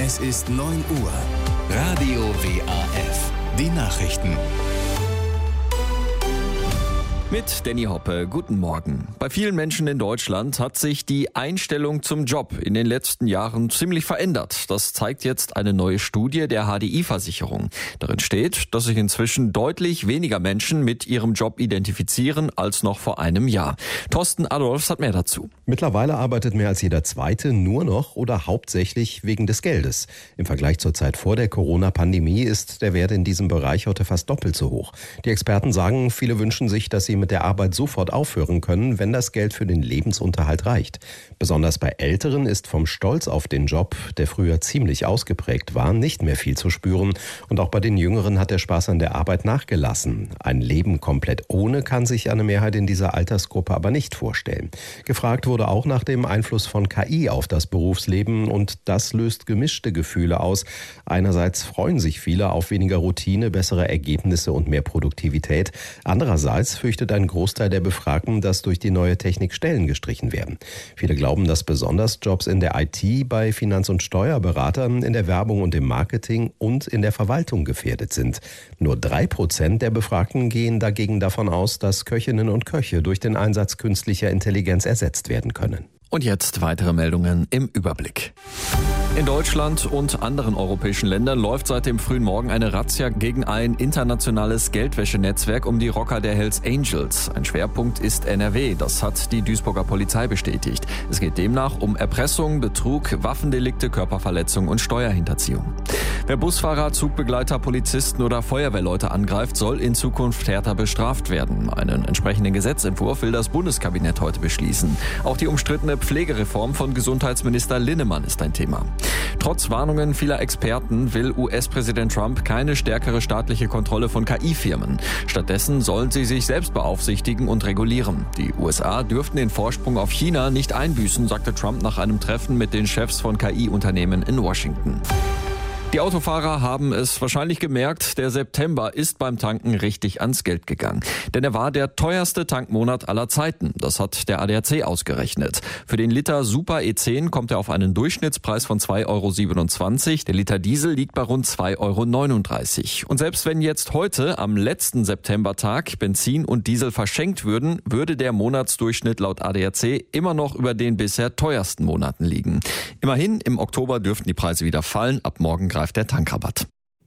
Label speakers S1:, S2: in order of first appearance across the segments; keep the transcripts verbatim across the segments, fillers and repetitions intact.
S1: Es ist neun Uhr. Radio W A F. Die Nachrichten.
S2: Mit Danny Hoppe, guten Morgen. Bei vielen Menschen in Deutschland hat sich die Einstellung zum Job in den letzten Jahren ziemlich verändert. Das zeigt jetzt eine neue Studie der H D I-Versicherung. Darin steht, dass sich inzwischen deutlich weniger Menschen mit ihrem Job identifizieren als noch vor einem Jahr. Thorsten Adolfs hat mehr dazu.
S3: Mittlerweile arbeitet mehr als jeder Zweite nur noch oder hauptsächlich wegen des Geldes. Im Vergleich zur Zeit vor der Corona-Pandemie ist der Wert in diesem Bereich heute fast doppelt so hoch. Die Experten sagen, viele wünschen sich, dass sie mit der Arbeit sofort aufhören können, wenn das Geld für den Lebensunterhalt reicht. Besonders bei Älteren ist vom Stolz auf den Job, der früher ziemlich ausgeprägt war, nicht mehr viel zu spüren. Und auch bei den Jüngeren hat der Spaß an der Arbeit nachgelassen. Ein Leben komplett ohne kann sich eine Mehrheit in dieser Altersgruppe aber nicht vorstellen. Gefragt wurde auch nach dem Einfluss von K I auf das Berufsleben und das löst gemischte Gefühle aus. Einerseits freuen sich viele auf weniger Routine, bessere Ergebnisse und mehr Produktivität. Andererseits fürchtet ein Großteil der Befragten, dass durch die neue Technik Stellen gestrichen werden. Viele glauben, dass besonders Jobs in der I T, bei Finanz- und Steuerberatern, in der Werbung und im Marketing und in der Verwaltung gefährdet sind. Nur drei Prozent der Befragten gehen dagegen davon aus, dass Köchinnen und Köche durch den Einsatz künstlicher Intelligenz ersetzt werden können.
S2: Und jetzt weitere Meldungen im Überblick. In Deutschland und anderen europäischen Ländern läuft seit dem frühen Morgen eine Razzia gegen ein internationales Geldwäschenetzwerk um die Rocker der Hells Angels. Ein Schwerpunkt ist N R W, das hat die Duisburger Polizei bestätigt. Es geht demnach um Erpressung, Betrug, Waffendelikte, Körperverletzung und Steuerhinterziehung. Wer Busfahrer, Zugbegleiter, Polizisten oder Feuerwehrleute angreift, soll in Zukunft härter bestraft werden. Einen entsprechenden Gesetzentwurf will das Bundeskabinett heute beschließen. Auch die umstrittene Pflegereform von Gesundheitsminister Linnemann ist ein Thema. Trotz Warnungen vieler Experten will U S-Präsident Trump keine stärkere staatliche Kontrolle von K I-Firmen. Stattdessen sollen sie sich selbst beaufsichtigen und regulieren. Die U S A dürften den Vorsprung auf China nicht einbüßen, sagte Trump nach einem Treffen mit den Chefs von K I-Unternehmen in Washington. Die Autofahrer haben es wahrscheinlich gemerkt, der September ist beim Tanken richtig ans Geld gegangen. Denn er war der teuerste Tankmonat aller Zeiten. Das hat der A D A C ausgerechnet. Für den Liter Super E zehn kommt er auf einen Durchschnittspreis von zwei Euro siebenundzwanzig. Der Liter Diesel liegt bei rund zwei Euro neununddreißig. Und selbst wenn jetzt heute am letzten Septembertag Benzin und Diesel verschenkt würden, würde der Monatsdurchschnitt laut A D A C immer noch über den bisher teuersten Monaten liegen. Immerhin, im Oktober dürften die Preise wieder fallen. Ab morgen greift der Tankrabatt.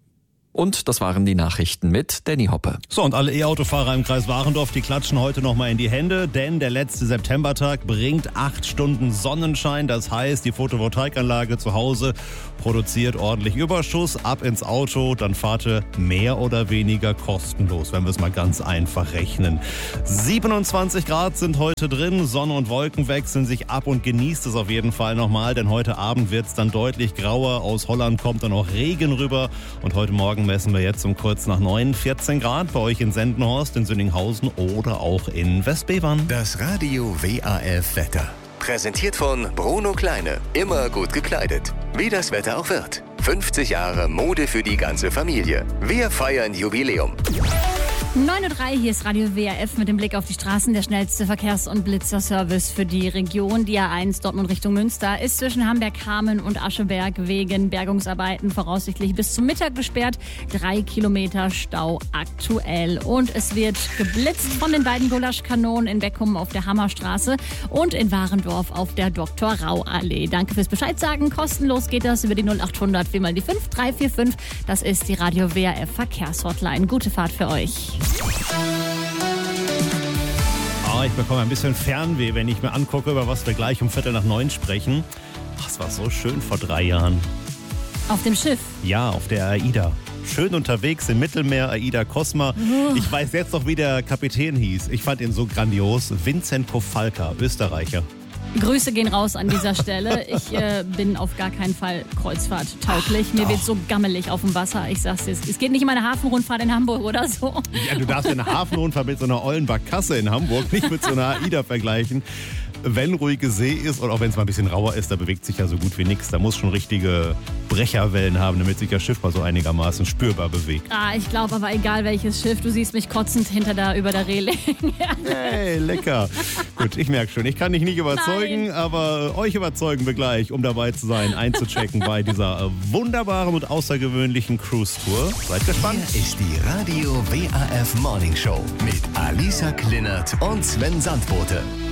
S2: Und das waren die Nachrichten mit Danny Hoppe.
S4: So, und alle E-Autofahrer im Kreis Warendorf, die klatschen heute nochmal in die Hände, denn der letzte Septembertag bringt acht Stunden Sonnenschein. Das heißt, die Photovoltaikanlage zu Hause produziert ordentlich Überschuss. Ab ins Auto, dann fahrt ihr mehr oder weniger kostenlos, wenn wir es mal ganz einfach rechnen. siebenundzwanzig Grad sind heute drin, Sonne und Wolken wechseln sich ab und genießt es auf jeden Fall nochmal, denn heute Abend wird es dann deutlich grauer. Aus Holland kommt dann auch Regen rüber und heute Morgen messen wir jetzt um kurz nach neun, vierzehn Grad bei euch in Sendenhorst, in Sünninghausen oder auch in Westbevern.
S1: Das Radio W A F Wetter. Präsentiert von Bruno Kleine. Immer gut gekleidet. Wie das Wetter auch wird. fünfzig Jahre Mode für die ganze Familie. Wir feiern Jubiläum.
S5: neun Uhr drei, hier ist Radio W A F mit dem Blick auf die Straßen. Der schnellste Verkehrs- und Blitzerservice für die Region. Die A eins Dortmund Richtung Münster ist zwischen Hamberg-Hameln und Ascheberg wegen Bergungsarbeiten voraussichtlich bis zum Mittag gesperrt. Drei Kilometer Stau aktuell. Und es wird geblitzt von den beiden Gulaschkanonen in Beckum auf der Hammerstraße und in Warendorf auf der Doktor-Rau-Allee. Danke fürs Bescheid sagen. Kostenlos geht das über die null achthundert vier mal die fünf drei vier fünf. Das ist die Radio W A F Verkehrshotline. Gute Fahrt für euch.
S4: Oh, ich bekomme ein bisschen Fernweh, wenn ich mir angucke, über was wir gleich um Viertel nach neun sprechen. Ach, es war so schön vor drei Jahren.
S5: Auf dem Schiff?
S4: Ja, auf der AIDA. Schön unterwegs im Mittelmeer, AIDA Cosma. Oh. Ich weiß jetzt noch, wie der Kapitän hieß. Ich fand ihn so grandios. Vincent Kofalka, Österreicher.
S5: Grüße gehen raus an dieser Stelle. Ich äh, bin auf gar keinen Fall kreuzfahrttauglich. Mir wird so gammelig auf dem Wasser. Ich sag's dir, es geht nicht um eine Hafenrundfahrt in Hamburg oder so.
S4: Ja, du darfst eine Hafenrundfahrt mit so einer ollen Barkasse in Hamburg nicht mit so einer AIDA vergleichen. wenn ruhige See ist und auch wenn es mal ein bisschen rauer ist, da bewegt sich ja so gut wie nichts. Da muss schon richtige Brecherwellen haben, damit sich das Schiff mal so einigermaßen spürbar bewegt.
S5: Ah, ich glaube aber egal welches Schiff, du siehst mich kotzend hinter da über der Reling.
S4: Hey, lecker. Gut, ich merke schon, ich kann dich nicht überzeugen,
S5: Nein.
S4: aber euch überzeugen wir gleich, um dabei zu sein, einzuchecken bei dieser wunderbaren und außergewöhnlichen Cruise-Tour. Seid gespannt.
S1: Hier ist die Radio W A F Morning Show mit Alisa Klinert und Sven Sandbote.